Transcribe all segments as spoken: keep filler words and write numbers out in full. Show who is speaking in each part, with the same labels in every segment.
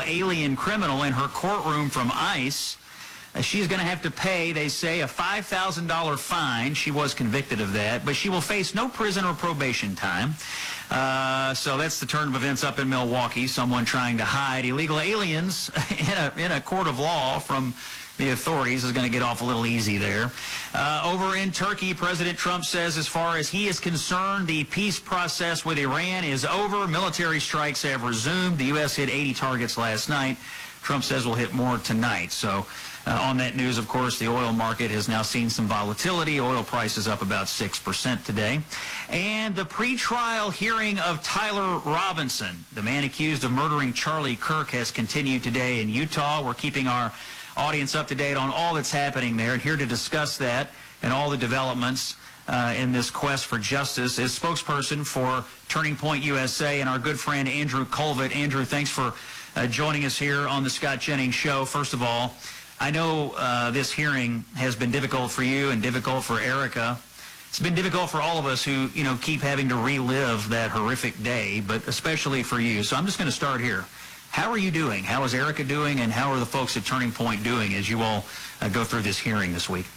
Speaker 1: alien criminal in her courtroom from ICE. Uh, she's going to have to pay, they say, a five thousand dollars fine. She was convicted of that, but she will face no prison or probation time. Uh, so that's the turn of events up in Milwaukee. Someone trying to hide illegal aliens in a, in a court of law from the authorities is going to get off a little easy there. Uh, over in Turkey, President Trump says as far as he is concerned, the peace process with Iran is over. Military strikes have resumed. The U S hit eighty targets last night. Trump says we'll hit more tonight. So uh, on that news, of course, the oil market has now seen some volatility. Oil prices up about six percent today. And the pretrial hearing of Tyler Robinson, the man accused of murdering Charlie Kirk, has continued today in Utah. We're keeping our audience up to date on all that's happening there. And here to discuss that and all the developments uh, in this quest for justice is spokesperson for Turning Point U S A and our good friend Andrew Colvett. Andrew, thanks for uh, joining us here on the Scott Jennings Show. First of all, I know uh, this hearing has been difficult for you and difficult for Erica. It's been difficult for all of us who, you know, keep having to relive that horrific day, but especially for you. So I'm just going to start here. How are you doing? How is Erica doing? And how are the folks at Turning Point doing as you all uh, go through this hearing this week?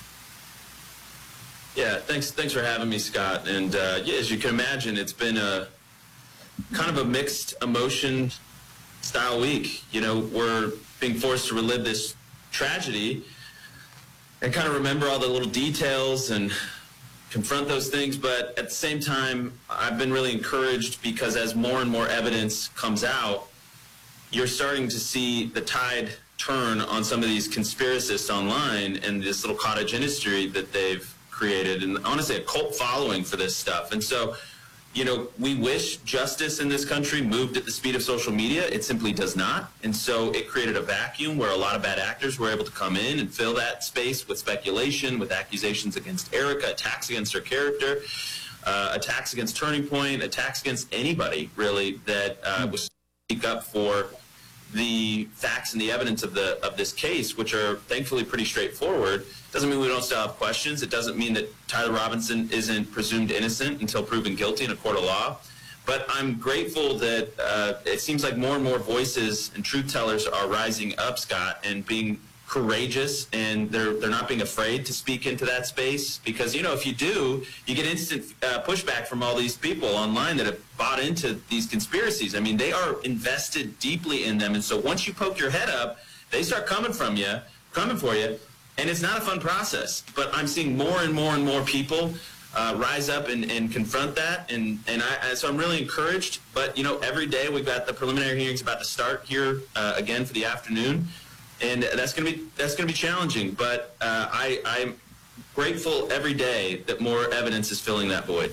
Speaker 2: Yeah, thanks Thanks for having me, Scott. And uh, yeah, as you can imagine, it's been a kind of a mixed emotion style week. You know, we're being forced to relive this tragedy and kind of remember all the little details and confront those things. But at the same time, I've been really encouraged because as more and more evidence comes out, you're starting to see the tide turn on some of these conspiracists online and this little cottage industry that they've created, and honestly a cult following for this stuff. And so, you know, we wish justice in this country moved at the speed of social media. It simply does not. And so it created a vacuum where a lot of bad actors were able to come in and fill that space with speculation, with accusations against Erica, attacks against her character, uh, attacks against Turning Point, attacks against anybody, really, that uh, was speak up for the facts and the evidence of the of this case, which are thankfully pretty straightforward. Doesn't mean we don't still have questions. It doesn't mean that Tyler Robinson isn't presumed innocent until proven guilty in a court of law. But I'm grateful that uh, it seems like more and more voices and truth tellers are rising up, Scott, and being courageous, and they're they're not being afraid to speak into that space, because, you know, if you do, you get instant uh, pushback from all these people online that have bought into these conspiracies. I mean, they are invested deeply in them, and so once you poke your head up, they start coming from you, coming for you, and it's not a fun process. But I'm seeing more and more and more people uh, rise up and, and confront that, and and I, so I'm really encouraged. But, you know, every day we've got the preliminary hearings about to start here uh, again for the afternoon. And that's going to be that's going to be challenging, but uh, I, I'm grateful every day that more evidence is filling that void.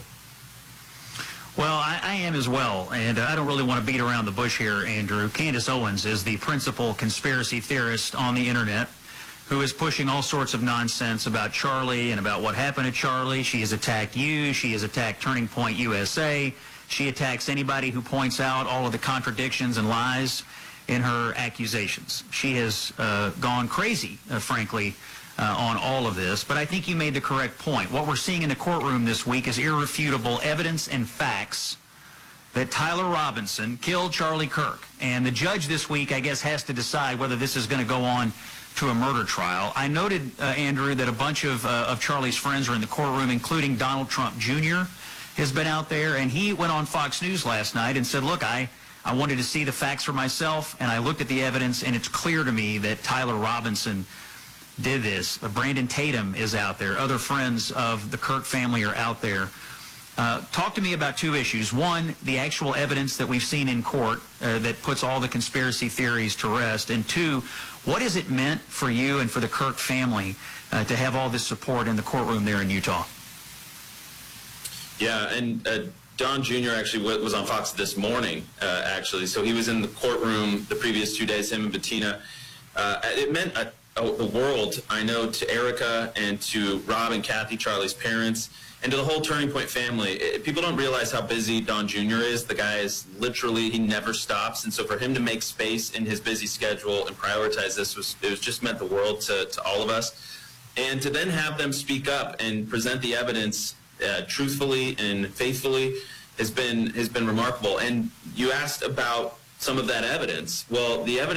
Speaker 1: Well, I, I am as well, and I don't really want to beat around the bush here, Andrew. Candace Owens is the principal conspiracy theorist on the internet who is pushing all sorts of nonsense about Charlie and about what happened to Charlie. She has attacked you. She has attacked Turning Point U S A. She attacks anybody who points out all of the contradictions and lies in her accusations. She has uh, gone crazy, uh, frankly, uh, on all of this. But I think you made the correct point. What we're seeing in the courtroom this week is irrefutable evidence and facts that Tyler Robinson killed Charlie Kirk. And the judge this week, I guess, has to decide whether this is going to go on to a murder trial. I noted, uh, Andrew, that a bunch of, uh, of Charlie's friends are in the courtroom, including Donald Trump Junior has been out there. And he went on Fox News last night and said, look, I... I wanted to see the facts for myself, and I looked at the evidence, and it's clear to me that Tyler Robinson did this. Uh, Brandon Tatum is out there. Other friends of the Kirk family are out there. Uh, talk to me about two issues. One, the actual evidence that we've seen in court uh, that puts all the conspiracy theories to rest. And two, what has it meant for you and for the Kirk family uh, to have all this support in the courtroom there in Utah?
Speaker 2: Yeah, and... Uh Don Junior actually was on Fox this morning, uh, actually. So he was in the courtroom the previous two days, him and Bettina. Uh, it meant a, a, the world, I know, to Erica and to Rob and Kathy, Charlie's parents, and to the whole Turning Point family. It, people don't realize how busy Don Junior is. The guy is literally, he never stops. And so for him to make space in his busy schedule and prioritize this, was it was just meant the world to, to all of us. And to then have them speak up and present the evidence Uh, truthfully and faithfully has been has been remarkable. And you asked about some of that evidence. Well, the evidence